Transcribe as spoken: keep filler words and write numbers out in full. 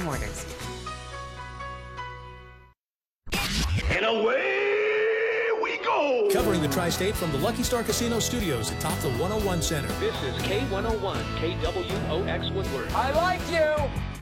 orders. And away we go! Covering the Tri-State from the Lucky Star Casino Studios atop the one oh one Center. This is K one oh one, K W O X Woodward. I like you!